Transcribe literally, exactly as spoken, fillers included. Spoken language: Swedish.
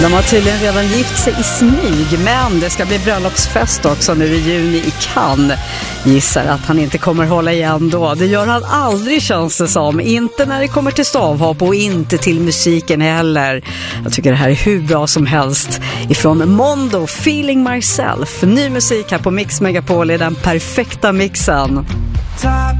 De har tydligen redan gift sig i smyg, men det ska bli bröllopsfest också nu i juni i Cannes. Gissar att han inte kommer hålla igen då. Det gör han aldrig, känns det som. Inte när det kommer till stavhopp och inte till musiken heller. Jag tycker det här är hur bra som helst. Ifrån Mondo, Feeling Myself. Ny musik här på Mix Megapol i den perfekta mixen. Top